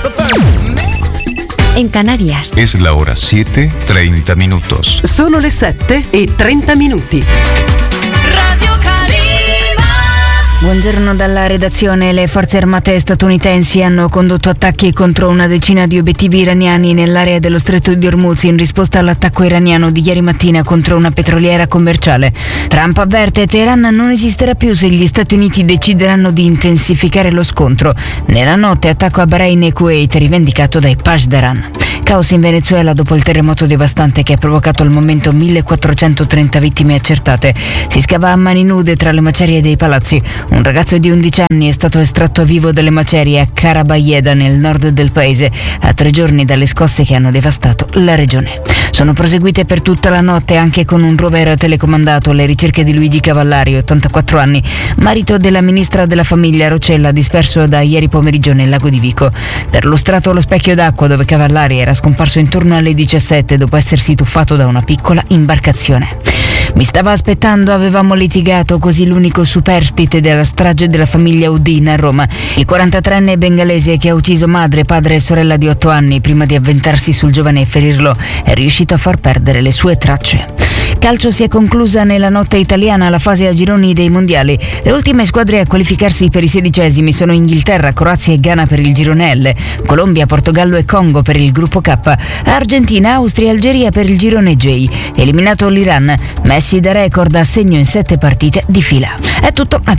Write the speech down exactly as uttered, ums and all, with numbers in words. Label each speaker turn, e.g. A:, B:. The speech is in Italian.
A: En Canarias.
B: Es la hora siete, treinta minutos.
C: Sono le sette e trenta minuti.
D: Radio Calima.
E: Buongiorno dalla redazione. Le forze armate statunitensi hanno condotto attacchi contro una decina di obiettivi iraniani nell'area dello stretto di Hormuz in risposta all'attacco iraniano di ieri mattina contro una petroliera commerciale. Trump avverte: Teheran non esisterà più se gli Stati Uniti decideranno di intensificare lo scontro. Nella notte attacco a Bahrain e Kuwait rivendicato dai Pasdaran. Caos in Venezuela dopo il terremoto devastante che ha provocato al momento millequattrocentotrenta vittime accertate. Si scava a mani nude tra le macerie dei palazzi. Un ragazzo di undici anni è stato estratto vivo dalle macerie a Carabayeda nel nord del paese, a tre giorni dalle scosse che hanno devastato la regione. Sono proseguite per tutta la notte anche con un rover telecomandato le ricerche di Luigi Cavallari, ottantaquattro anni, marito della ministra della famiglia Roccella, disperso da ieri pomeriggio nel lago di Vico. Perlustrato allo specchio d'acqua dove Cavallari era scomparso intorno alle diciassette dopo essersi tuffato da una piccola imbarcazione. Mi stava aspettando, avevamo litigato, così l'unico superstite della strage della famiglia Udin a Roma. Il quarantatreenne bengalese che ha ucciso madre, padre e sorella di otto anni prima di avventarsi sul giovane e ferirlo è riuscito a far perdere le sue tracce. Calcio: si è conclusa nella notte italiana la fase a gironi dei mondiali. Le ultime squadre a qualificarsi per i sedicesimi sono Inghilterra, Croazia e Ghana per il girone L, Colombia, Portogallo e Congo per il gruppo K, Argentina, Austria e Algeria per il girone J. Eliminato l'Iran, Messi da record a segno in sette partite di fila. È tutto, a